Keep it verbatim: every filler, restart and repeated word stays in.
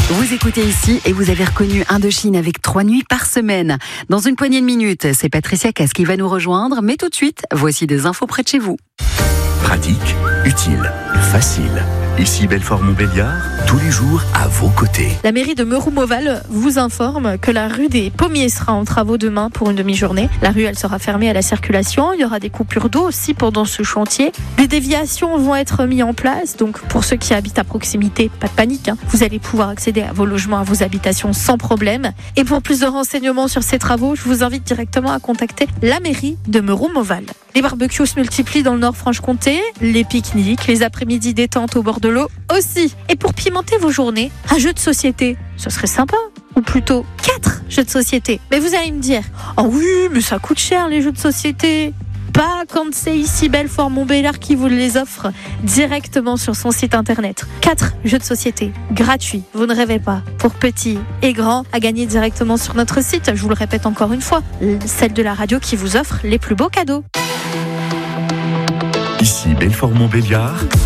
Vous écoutez ici et vous avez reconnu Indochine avec trois nuits par semaine. Dans une poignée de minutes, c'est Patricia Cass qui va nous rejoindre. Mais tout de suite, voici des infos près de chez vous. Pratique, utile, facile. Ici Belfort-Montbéliard, tous les jours à vos côtés. La mairie de Meuroux-Mauval vous informe que la rue des Pommiers sera en travaux demain pour une demi-journée. La rue, elle sera fermée à la circulation. Il y aura des coupures d'eau aussi pendant ce chantier. Des déviations vont être mises en place. Donc, pour ceux qui habitent à proximité, pas de panique, hein. Vous allez pouvoir accéder à vos logements, à vos habitations sans problème. Et pour plus de renseignements sur ces travaux, je vous invite directement à contacter la mairie de Meuroux-Mauval. Les barbecues se multiplient dans le Nord-Franche-Comté, les pique-niques, les après-midi détente au bord de l'eau aussi. Et pour pimenter vos journées, un jeu de société, ce serait sympa. Ou plutôt quatre jeux de société. Mais vous allez me dire, oh oui, mais ça coûte cher les jeux de société. Pas quand c'est ici Belfort-Montbéliard qui vous les offre directement sur son site internet. quatre jeux de société gratuits, vous ne rêvez pas, pour petits et grands, à gagner directement sur notre site. Je vous le répète encore une fois, celle de la radio qui vous offre les plus beaux cadeaux. Ici Belfort-Montbéliard,